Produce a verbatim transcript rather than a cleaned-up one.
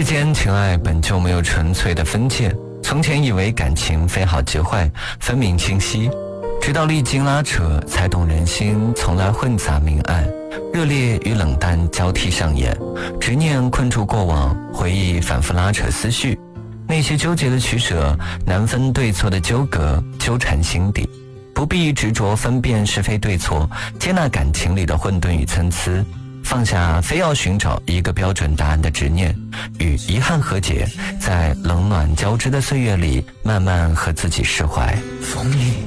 世间情爱本就没有纯粹的分界，从前以为感情非好即坏，分明清晰，直到历经拉扯，才懂人心从来混杂明暗，热烈与冷淡交替上演，执念困住过往，回忆反复拉扯思绪，那些纠结的取舍，难分对错的纠葛纠缠心底。不必执着分辨是非对错，接纳感情里的混沌与参差，放下非要寻找一个标准答案的执念，与遗憾和解，在冷暖交织的岁月里慢慢和自己释怀。 风里